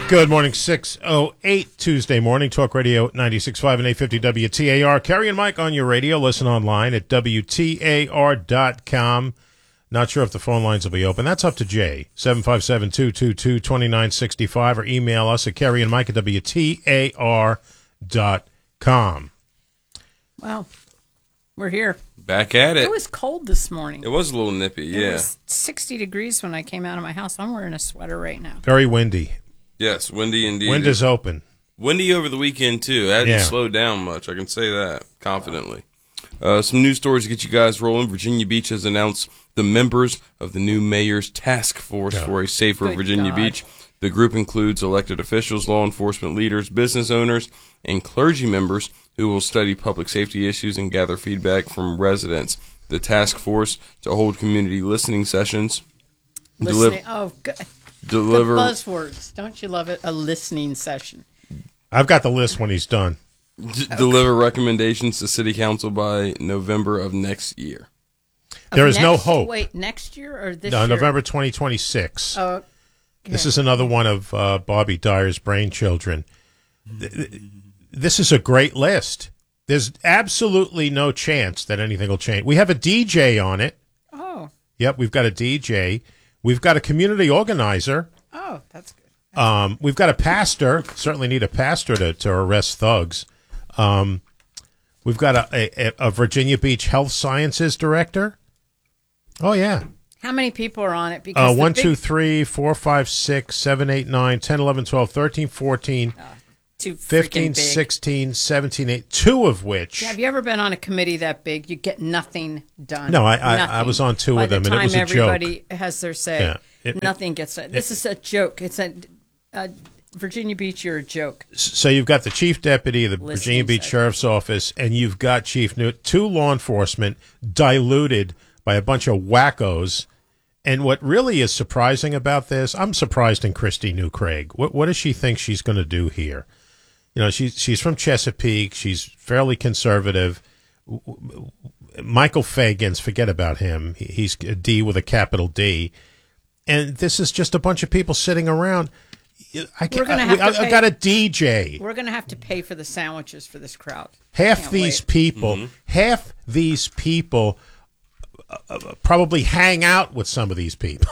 Good morning, 6:08 Tuesday morning, Talk Radio 96.5 and 850 WTAR. Kerry and Mike on your radio. Listen online at WTAR.com. Not sure if the phone lines will be open. That's up to Jay, 757-222-2965, or email us at Kerry and Mike at WTAR.com. Well, we're here. Back at it. It was cold this morning. It was a little nippy, yeah. It was 60 degrees when I came out of my house. I'm wearing a sweater right now. Very windy. Yes, windy indeed. Wind is open. Windy over the weekend, too. It hadn't slowed down much. I can say that confidently. Some news stories to get you guys rolling. Virginia Beach has announced the members of the new mayor's task force for a safer Virginia Beach. The group includes elected officials, law enforcement leaders, business owners, and clergy members who will study public safety issues and gather feedback from residents. The task force to hold community listening sessions. Listening. Oh, good. Deliver the buzzwords. Don't you love it? A listening session. I've got the list when he's done. Deliver recommendations to City Council by November of next year. There is no hope. Wait, next year or this No, year? November 2026. Oh, okay. This is another one of Bobby Dyer's brainchildren. This is a great list. There's absolutely no chance that anything will change. We have a DJ on it. Oh. Yep, we've got a DJ. We've got a community organizer. Oh, that's good. We've got a pastor. Certainly need a pastor to arrest thugs. We've got a Virginia Beach Health Sciences director. Oh, yeah. How many people are on it? Because 1, 2, 3, 4, 5, 6, 7, 8, 9, 10, 11, 12, 13, 14, 15, 16, 17, 18, two of which... Have you ever been on a committee that big? You get nothing done. No, I was on two of them, and it was a joke. By the time everybody has their say, nothing gets done. This is a joke. It's a Virginia Beach, you're a joke. So you've got the chief deputy of the Virginia Beach Sheriff's Office, and you've got Chief Newt, two law enforcement diluted by a bunch of wackos. And what really is surprising about this, I'm surprised in Christy New Craig. What does she think she's going to do here? You know, she's from Chesapeake. She's fairly conservative. Michael Fagans, forget about him. He's a D with a capital D. And this is just a bunch of people sitting around. I got a DJ. We're going to have to pay for the sandwiches for this crowd. Half these people probably hang out with some of these people.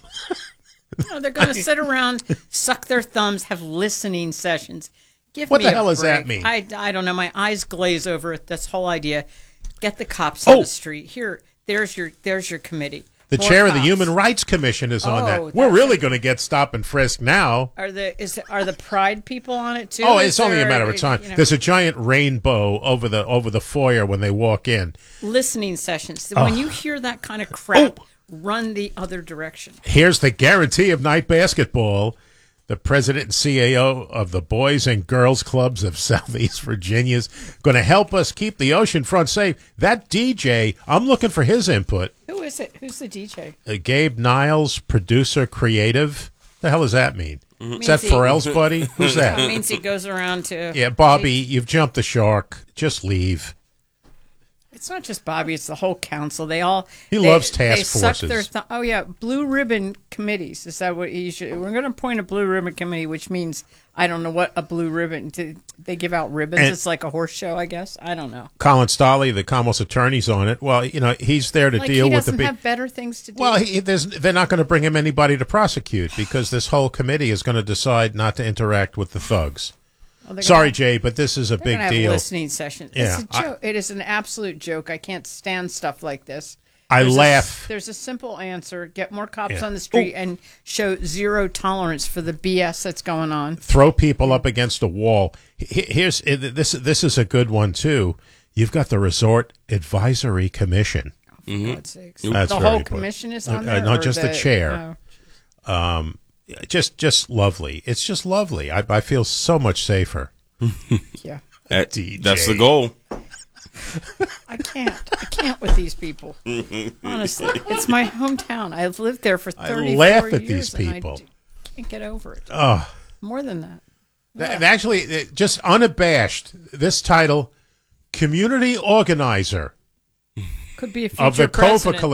No, they're going to sit around, suck their thumbs, have listening sessions. What the hell does that mean? I don't know. My eyes glaze over it. This whole idea. Get the cops on the street. Here, there's your committee. The chair of the Human Rights Commission is on that. We're really going to get stop and frisk now. Are the Pride people on it too? Oh, it's only a matter of time. There's a giant rainbow over the foyer when they walk in. Listening sessions. When you hear that kind of crap, run the other direction. Here's the guarantee of night basketball. The president and CAO of the Boys and Girls Clubs of Southeast Virginia is going to help us keep the oceanfront safe. That DJ, I'm looking for his input. Who is it? Who's the DJ? Gabe Niles, producer, creative. The hell does that mean? Is that Pharrell's buddy? Who's that? That means he goes around to... Yeah, Bobby, you've jumped the shark. Just leave. It's not just Bobby; it's the whole council. He loves task forces. Oh yeah, blue ribbon committees. Is that what he should? We're going to appoint a blue ribbon committee, which means I don't know what a blue ribbon. They give out ribbons. It's like a horse show, I guess. I don't know. Colin Stolley, the Commonwealth's attorney's on it. Well, you know, he's there to deal with the big. He doesn't have better things to do. Well, they're not going to bring him anybody to prosecute because this whole committee is going to decide not to interact with the thugs. Sorry, Jay, but this is a big deal. Listening session. Yeah, it's a joke. It is an absolute joke. I can't stand stuff like this. I laugh. There's a simple answer: get more cops on the street and show zero tolerance for the BS that's going on. Throw people up against a wall. This is a good one too. You've got the Resort Advisory Commission. For God's sakes. That's the whole commission is on there? Not just the chair. No. Just lovely. It's just lovely. I feel so much safer. Yeah. That's the goal. I can't with these people. Honestly, it's my hometown. I've lived there for 34 years. I laugh at these people. I can't get over it. Oh, more than that. Actually, just unabashed. This title, community organizer, could be a future of the president. COFA Coalition.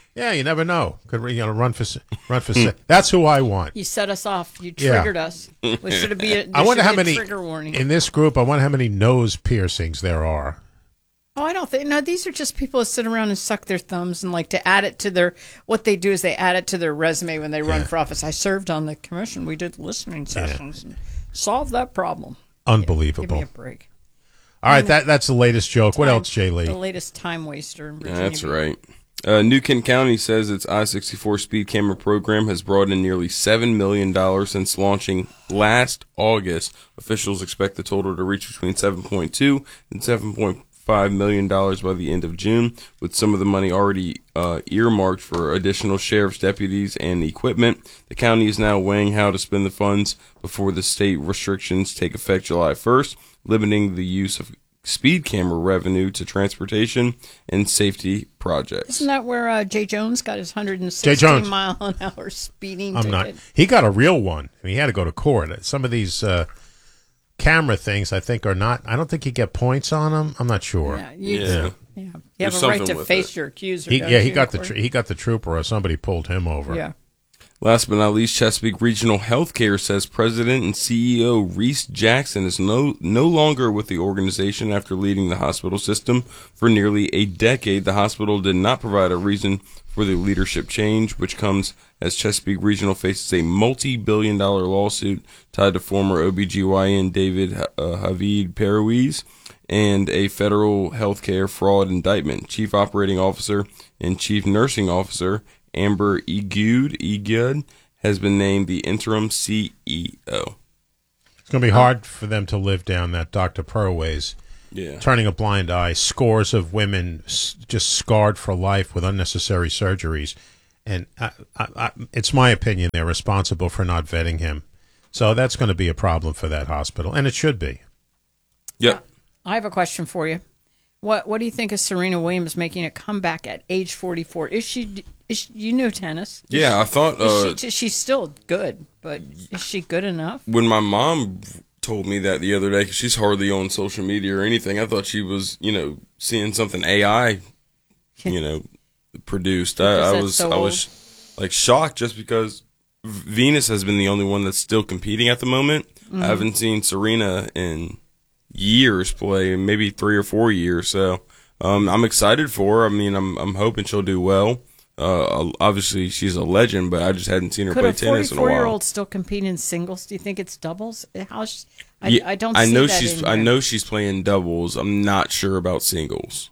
Yeah, you never know. Could run for That's who I want. You set us off. You triggered us. We should be. I wonder how many trigger warning in this group. I wonder how many nose piercings there are. Oh, I don't think. No, these are just people that sit around and suck their thumbs and like to add it to their. What they do is they add it to their resume when they run for office. I served on the commission. We did listening sessions and solved that problem. Unbelievable. Give me a break. All right, that's the latest joke. What else, Jay Lee? The latest time waster in Virginia. That's right. New Kent County says its I-64 speed camera program has brought in nearly $7 million since launching last August. Officials expect the total to reach between $7.2 and $7.5 million by the end of June, with some of the money already earmarked for additional sheriff's deputies and equipment. The county is now weighing how to spend the funds before the state restrictions take effect July 1st, limiting the use of speed camera revenue to transportation and safety projects. Isn't that where Jay Jones got his 160-mile-an-hour speeding ticket? He got a real one. He had to go to court. Some of these camera things, I think, are not. I don't think you get points on them. I'm not sure. Yeah. You have a right to face your accuser. He got the trooper, or somebody pulled him over. Yeah. Last but not least, Chesapeake Regional Healthcare says President and CEO Reese Jackson is no longer with the organization after leading the hospital system for nearly a decade. The hospital did not provide a reason for the leadership change, which comes as Chesapeake Regional faces a multi-billion-dollar lawsuit tied to former OBGYN David Havid Peruiz and a federal healthcare fraud indictment. Chief Operating Officer and Chief Nursing Officer Amber Egud has been named the interim CEO. It's going to be hard for them to live down that Dr. Peruiz. Turning a blind eye, scores of women just scarred for life with unnecessary surgeries. And it's my opinion they're responsible for not vetting him. So that's going to be a problem for that hospital, and it should be. Yep. I have a question for you. What do you think of Serena Williams making a comeback at age 44? You know tennis. I thought she's still good, but is she good enough? When my mom told me that the other day, because she's hardly on social media or anything, I thought she was, seeing something AI, produced. I was like shocked just because Venus has been the only one that's still competing at the moment. Mm-hmm. I haven't seen Serena in years play, maybe 3 or 4 years. So I'm excited for her. I mean, I'm hoping she'll do well. Obviously, she's a legend, but I just hadn't seen her play tennis in a while. Could a 44-year-old still compete in singles? Do you think it's doubles? I don't. I know she's playing doubles. I'm not sure about singles.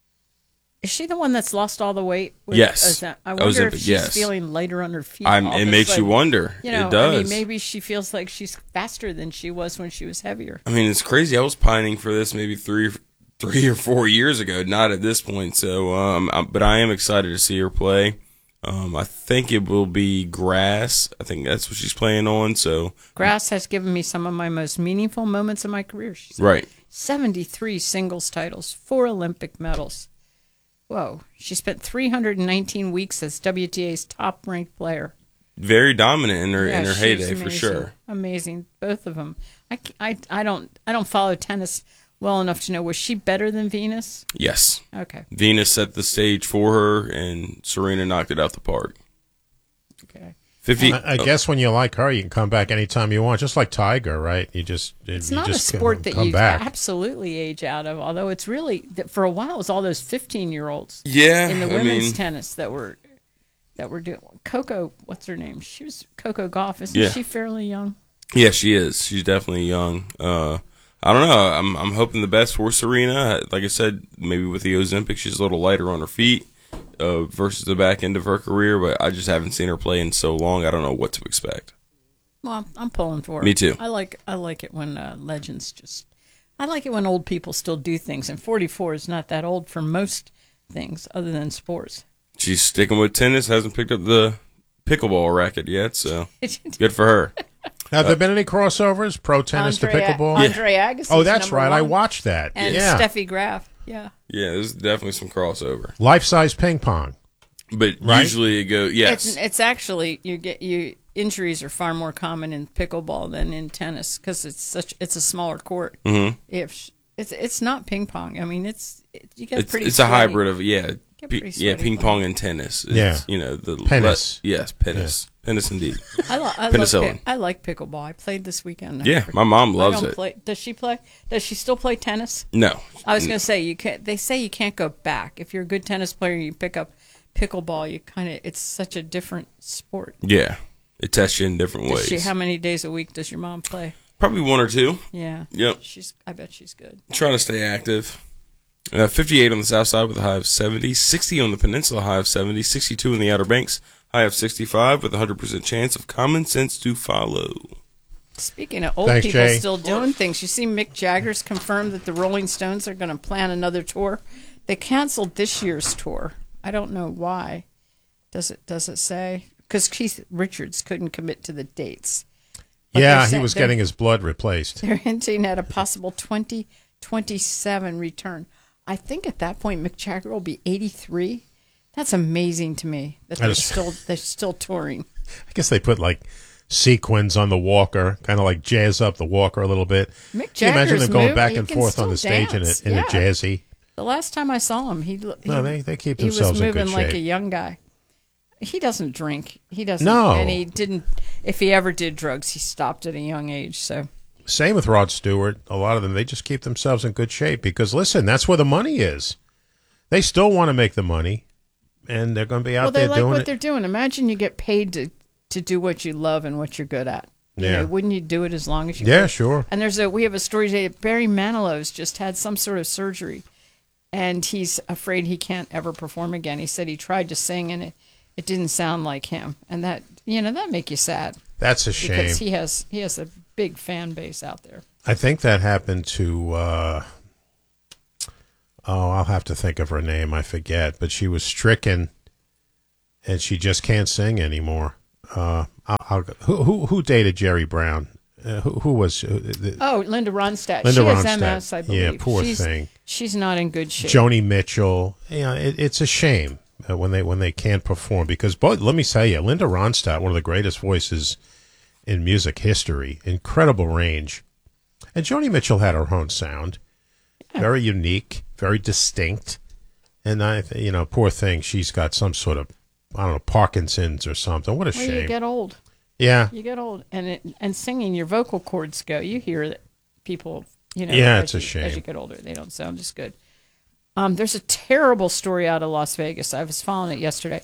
Is she the one that's lost all the weight? Yes. I wonder if she's feeling lighter on her feet. It makes you wonder. It does. I mean, maybe she feels like she's faster than she was when she was heavier. I mean, it's crazy. I was pining for this maybe 3 or 4 years ago. Not at this point. So, but I am excited to see her play. I think it will be grass. I think that's what she's playing on. So grass has given me some of my most meaningful moments in my career. She's right. 73 singles titles, 4 Olympic medals. Whoa. She spent 319 weeks as WTA's top-ranked player. Very dominant in her heyday, for sure. Amazing. Both of them. I don't follow tennis well enough to know, was she better than Venus? Yes. Okay. Venus set the stage for her, and Serena knocked it out the park. Okay. 50. I guess when you like her, you can come back anytime you want, just like Tiger, right? It's not a sport that you absolutely age out of, although it's really, for a while, it was all those 15-year-olds in the women's tennis that were doing. Coco, what's her name? She was Coco Gauff. Isn't she fairly young? Yeah, she is. She's definitely young. I don't know. I'm hoping the best for Serena. Like I said, maybe with the Ozempic, she's a little lighter on her feet. Versus the back end of her career, but I just haven't seen her play in so long. I don't know what to expect. Well, I'm pulling for her. Me too. I like it when legends I like it when old people still do things, and 44 is not that old for most things other than sports. She's sticking with tennis, hasn't picked up the pickleball racket yet, so good for her. Have there been any crossovers, pro tennis to pickleball? Andre Agassi. Oh, that's right. I watched that. And Steffi Graf. Yeah. Yeah, there's definitely some crossover. Life-size ping pong. But usually it goes, yes. It's actually, injuries are far more common in pickleball than in tennis because it's a smaller court. Mm-hmm. It's not ping pong. I mean, it's a hybrid of, ping pong and tennis. The tennis. Yes, tennis. Yeah. Tennis indeed. I like pickleball. I played this weekend. My mom loves it. Does she play? Does she still play tennis? No. I was going to say you can't. They say you can't go back. If you're a good tennis player, you pick up pickleball. It's such a different sport. Yeah, it tests you in different ways. How many days a week does your mom play? Probably 1 or 2. Yeah. Yep. I bet she's good. Trying to stay active. 58 on the south side with a high of 70, 60 on the peninsula, high of 70, 62 in the Outer Banks, high of 65 with a 100% chance of common sense to follow. Speaking of old people still doing things, you see Mick Jagger's confirmed that the Rolling Stones are going to plan another tour. They canceled this year's tour. I don't know why. Does it say? Because Keith Richards couldn't commit to the dates. But he was getting his blood replaced. They're hinting at a possible 2027 return. I think at that point Mick Jagger will be 83. That's amazing to me that they're still touring. I guess they put like sequins on the walker, kind of like jazz up the walker a little bit. Mick Jagger's Can you imagine them going back and forth on the stage in a jazzy? The last time I saw him, they keep themselves in good shape. He was moving like a young guy. He doesn't drink. He doesn't. No. And he didn't. If he ever did drugs, he stopped at a young age. So. Same with Rod Stewart. A lot of them, they just keep themselves in good shape because, listen, that's where the money is. They still want to make the money, and they're going to be out there doing it. Well, they like what they're doing. Imagine you get paid to do what you love and what you're good at. Yeah. Wouldn't you do it as long as you could? Sure. And we have a story today. Barry Manilow's just had some sort of surgery, and he's afraid he can't ever perform again. He said he tried to sing, and it didn't sound like him. And that make you sad. That's a shame. Because he has a big fan base out there. I think that happened to, I'll have to think of her name. I forget. But she was stricken, and she just can't sing anymore. Who dated Jerry Brown? Who was? Linda Ronstadt. Linda Ronstadt. Has MS, I believe. Yeah, poor thing. She's not in good shape. Joni Mitchell. It's a shame when they can't perform because, let me tell you, Linda Ronstadt, one of the greatest voices in music history, incredible range, and Joni Mitchell had her own sound, very unique, very distinct, and poor thing, she's got some sort of, I don't know, Parkinson's or something. What a shame. You get old. Yeah. You get old, and singing, your vocal cords go. You hear that people, it's a shame. As you get older, they don't sound as good. There's a terrible story out of Las Vegas. I was following it yesterday.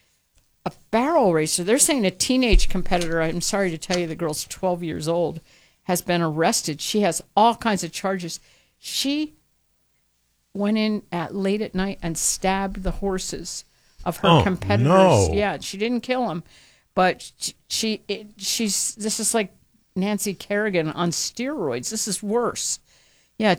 A barrel racer. They're saying a teenage competitor, I'm sorry to tell you, the girl's 12 years old, has been arrested. She has all kinds of charges. She went in late at night and stabbed the horses of her competitors. No. Yeah, she didn't kill them, but she's this is like Nancy Kerrigan on steroids. This is worse. Yeah,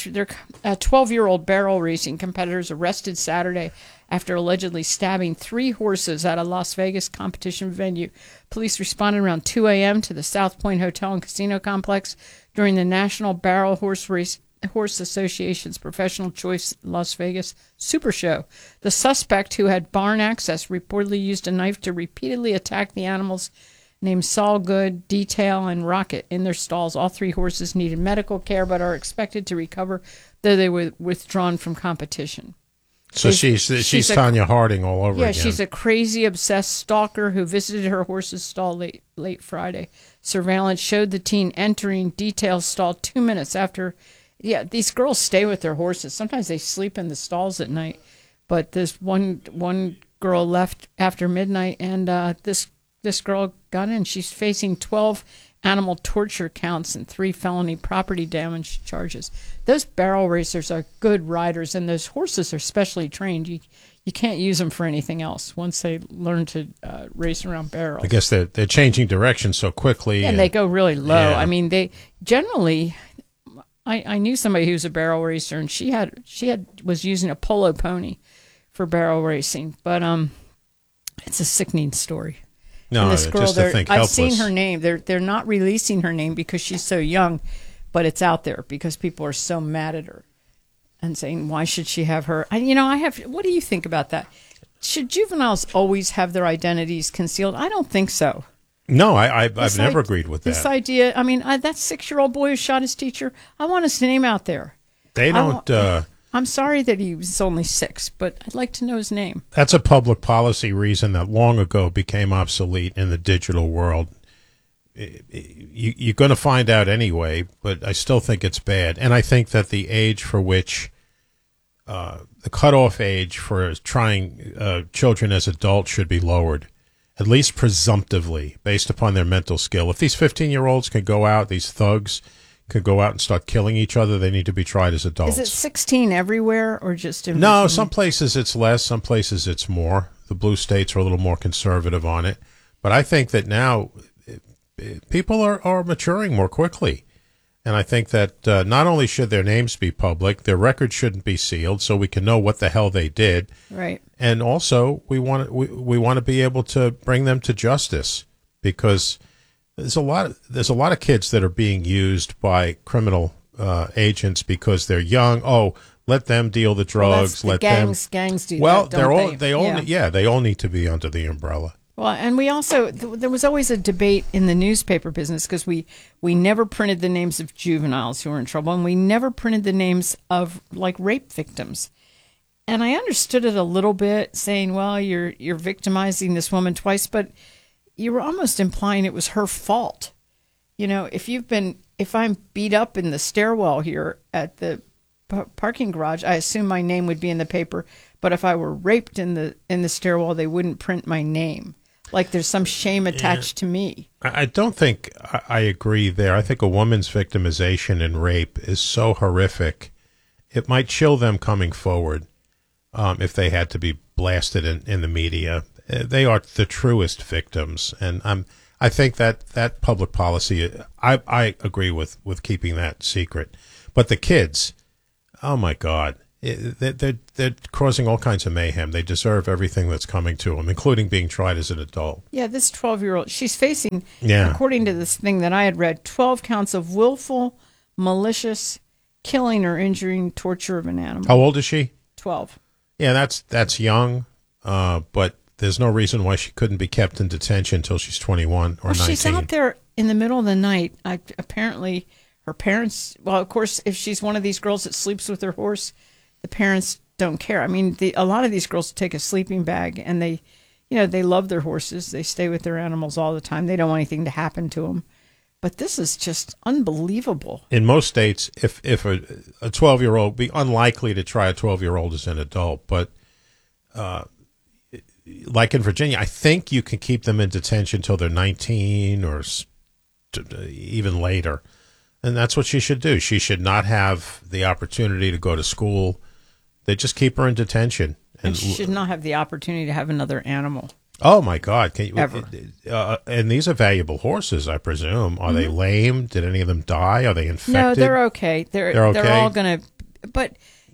12-year-old barrel racing competitors arrested Saturday after allegedly stabbing 3 horses at a Las Vegas competition venue. Police responded around 2 a.m. to the South Point Hotel and Casino Complex during the National Barrel Horse Association's Professional Choice Las Vegas Super Show. The suspect, who had barn access, reportedly used a knife to repeatedly attack the animals named Saul Good, Detail, and Rocket in their stalls. All 3 horses needed medical care but are expected to recover, though they were withdrawn from competition. So she's Tanya Harding all over again. Yeah, she's a crazy, obsessed stalker who visited her horse's stall late Friday. Surveillance showed the teen entering Detail's stall 2 minutes after. Yeah, these girls stay with their horses. Sometimes they sleep in the stalls at night. But this one girl left after midnight, and this girl got in. She's facing 12 animal torture counts and 3 felony property damage charges. Those barrel racers are good riders, and those horses are specially trained. You can't use them for anything else once they learn to race around barrels. I guess they're changing direction so quickly. And they go really low. Yeah. I mean, they generally... I knew somebody who was a barrel racer, and she was using a polo pony for barrel racing, but it's a sickening story. No, and this girl, just to think helpless. I've seen her name. They're not releasing her name because she's so young, but it's out there because people are so mad at her and saying, why should she have her? What do you think about that? Should juveniles always have their identities concealed? I don't think so. No, I've never agreed with that. This idea, that 6-year-old boy who shot his teacher, I want his name out there. They don't I'm sorry that he was only 6, but I'd like to know his name. That's a public policy reason that long ago became obsolete in the digital world. You're going to find out anyway, but I still think it's bad. And I think that the age for which, the cutoff age for trying children as adults should be lowered, at least presumptively, based upon their mental skill. If these 15-year-olds can go out, these thugs could go out and start killing each other, they need to be tried as adults. Is it 16 everywhere or just in No, some places it's less, some places it's more. The blue states are a little more conservative on it. But I think that now people are maturing more quickly. And I think that not only should their names be public, their records shouldn't be sealed so we can know what the hell they did. Right. And also we want to be able to bring them to justice, because there's a lot of kids that are being used by criminal agents because they're young. Oh, let them deal the drugs. Well, gangs do well, that. Well, they all need to be under the umbrella. Well, and we also there was always a debate in the newspaper business because we never printed the names of juveniles who were in trouble, and we never printed the names of like rape victims. And I understood it a little bit, saying, "Well, you're victimizing this woman twice," but you were almost implying it was her fault. You know, if I'm beat up in the stairwell here at the parking garage, I assume my name would be in the paper. But if I were raped in the stairwell, they wouldn't print my name. Like there's some shame attached to me. I don't think I agree there. I think a woman's victimization in rape is so horrific, it might chill them coming forward if they had to be blasted in the media. They are the truest victims, and I think that public policy, I agree with keeping that secret. But the kids, oh my God, they're causing all kinds of mayhem. They deserve everything that's coming to them, including being tried as an adult. Yeah, this 12-year-old, she's facing, according to this thing that I had read, 12 counts of willful, malicious killing or injuring, torture of an animal. How old is she? 12. Yeah, that's young, but there's no reason why she couldn't be kept in detention until she's 21 or 19. She's out there in the middle of the night. Apparently, her parents, well, of course, if she's one of these girls that sleeps with her horse, the parents don't care. I mean, a lot of these girls take a sleeping bag, and they love their horses. They stay with their animals all the time. They don't want anything to happen to them. But this is just unbelievable. In most states, if a 12-year-old, be unlikely to try a 12-year-old as an adult, but like in Virginia, I think you can keep them in detention until they're 19 or even later. And that's what she should do. She should not have the opportunity to go to school. They just keep her in detention. And she should not have the opportunity to have another animal. Oh, my God. Can you, ever. And these are valuable horses, I presume. Are they lame? Did any of them die? Are they infected? No, they're okay. They're okay? They're all going to... But,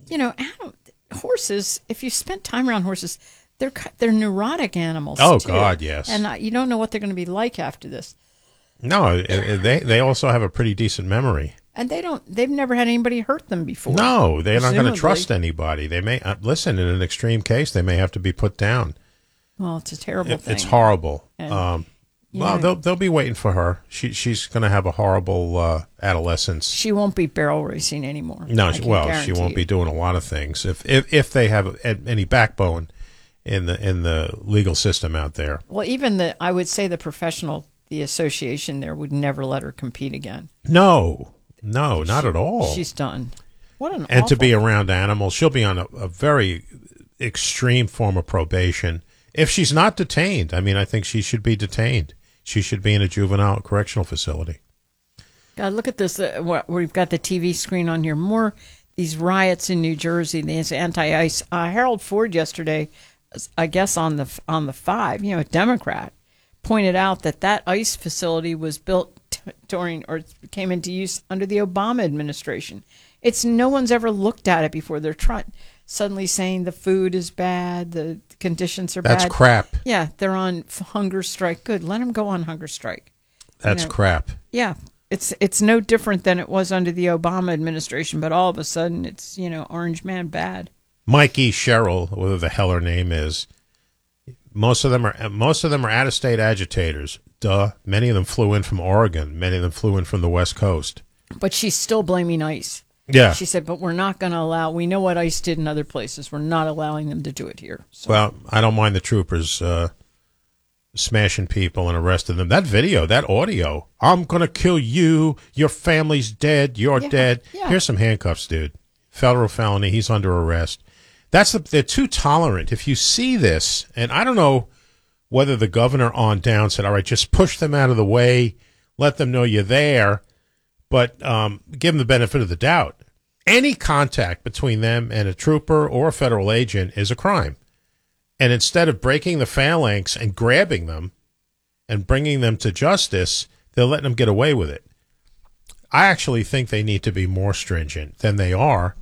horses, if you spent time around horses, they're neurotic animals, Oh, too. God, yes. And you don't know what they're going to be like after this. No, they also have a pretty decent memory. And they've never had anybody hurt them before. No, they're not going to trust anybody. They may, listen, in an extreme case, they may have to be put down. Well, it's a terrible thing. It's horrible. And, they'll be waiting for her. She's going to have a horrible adolescence. She won't be barrel racing anymore. No, she won't be doing a lot of things if they have any backbone in the legal system out there. Well, even I would say the association there would never let her compete again. No, not at all. She's done. And to be around animals, she'll be on a very extreme form of probation. If she's not detained, I think she should be detained. She should be in a juvenile correctional facility. God, look at this. We've got the TV screen on here. More these riots in New Jersey. These anti-ICE. Harold Ford yesterday, I guess on the 5, a Democrat, pointed out that ICE facility was built during or came into use under the Obama administration. No one's ever looked at it before. They're suddenly saying the food is bad, the conditions are bad. That's crap. Yeah, they're on hunger strike. Good, let them go on hunger strike. That's crap. Yeah, it's no different than it was under the Obama administration, but all of a sudden it's orange man bad. Mikey Sherrill, whatever the hell her name is. Most of them are out-of-state agitators. Duh. Many of them flew in from Oregon. Many of them flew in from the West Coast. But she's still blaming ICE. Yeah. She said, but we're not going to allow, we know what ICE did in other places. We're not allowing them to do it here. So. Well, I don't mind the troopers smashing people and arresting them. That video, that audio, I'm going to kill you. Your family's dead. You're dead. Yeah. Here's some handcuffs, dude. Federal felony. He's under arrest. They're too tolerant. If you see this, and I don't know whether the governor on down said, all right, just push them out of the way, let them know you're there, but give them the benefit of the doubt. Any contact between them and a trooper or a federal agent is a crime. And instead of breaking the phalanx and grabbing them and bringing them to justice, they're letting them get away with it. I actually think they need to be more stringent than they are.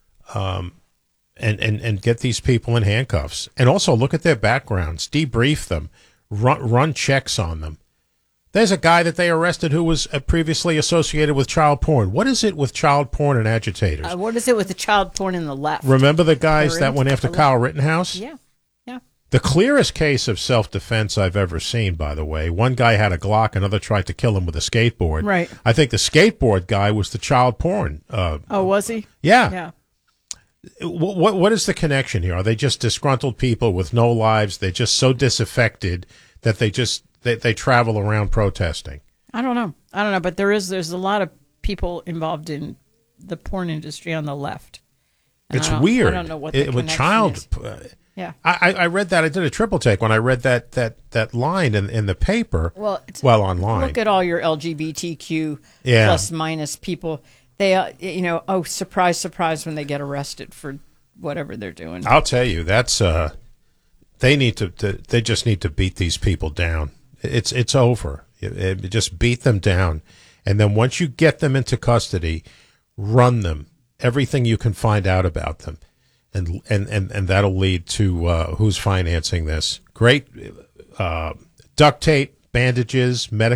And get these people in handcuffs, and also look at their backgrounds, debrief them, run checks on them. There's a guy that they arrested who was previously associated with child porn. What is it with child porn and agitators? What is it with the child porn in the left? Remember the guys that went after Kyle Rittenhouse? Yeah. The clearest case of self-defense I've ever seen, by the way. One guy had a Glock, another tried to kill him with a skateboard. Right. I think the skateboard guy was the child porn. Was he? Yeah. Yeah. What is the connection here? Are they just disgruntled people with no lives? They're just so disaffected that they travel around protesting. I don't know, but there's a lot of people involved in the porn industry on the left. It's weird. I don't know what the connection is. Yeah, I read that. I did a triple take when I read that line in the paper. Well, online. Look at all your LGBTQ plus minus people. They, surprise, surprise, when they get arrested for whatever they're doing. I'll tell you, that's they just need to beat these people down. It's over. Just beat them down, and then once you get them into custody, run them. Everything you can find out about them, and that'll lead to who's financing this. Great duct tape, bandages, medical.